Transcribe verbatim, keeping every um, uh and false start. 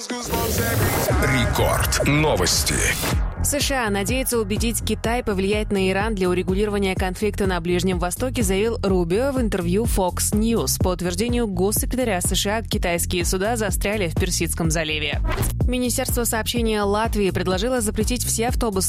Рекорд. Новости. США надеется убедить Китай повлиять на Иран для урегулирования конфликта на Ближнем Востоке, заявил Рубио в интервью Fox News. По утверждению госсекретаря США, китайские суда застряли в Персидском заливе. Министерство сообщения Латвии предложило запретить все автобусы